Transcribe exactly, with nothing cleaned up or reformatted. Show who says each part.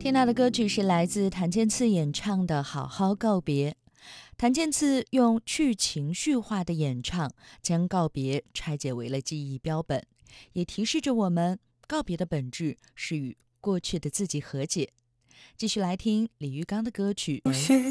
Speaker 1: 听到的歌曲是来自谭健次演唱的《好好告别》。谭健次用去情绪化的演唱，将告别拆解为了记忆标本，也提示着我们，告别的本质是与过去的自己和解。继续来听李玉刚的歌曲。